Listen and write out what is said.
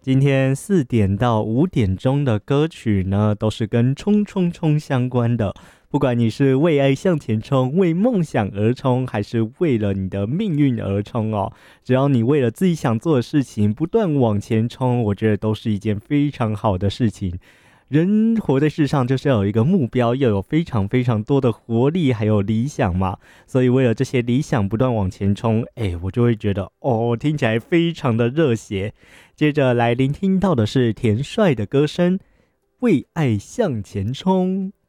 今天4点到5点钟的歌曲呢，都是跟冲冲冲相关的。不管你是为爱向前冲，为梦想而冲，还是为了你的命运而冲哦，只要你为了自己想做的事情不断往前冲，我觉得都是一件非常好的事情。人活在世上就是要有一个目标，要有非常非常多的活力，还有理想嘛。所以为了这些理想不断往前冲，我就会觉得听起来非常的热血。接着来聆听到的是田帅的歌声《为爱向前冲》。